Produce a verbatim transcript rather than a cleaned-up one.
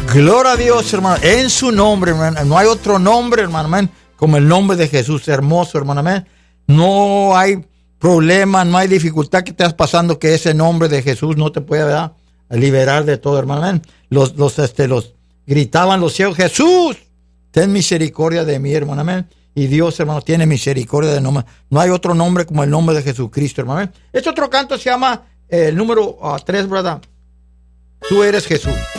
Gloria a Dios, hermano. En su nombre, hermano. No hay otro nombre, hermano, amén, como el nombre de Jesús. Hermoso, hermano, amén. No hay problema, no hay dificultad que estés pasando que ese nombre de Jesús no te pueda, ¿verdad?, liberar de todo, hermano, amén. Los, los, este, los gritaban los ciegos: Jesús, ten misericordia de mí, hermano, amén. Y Dios, hermano, tiene misericordia de nombre. No hay otro nombre como el nombre de Jesucristo, hermano, amén. Este otro canto se llama eh, el número uh, tres, ¿verdad? Tú eres Jesús.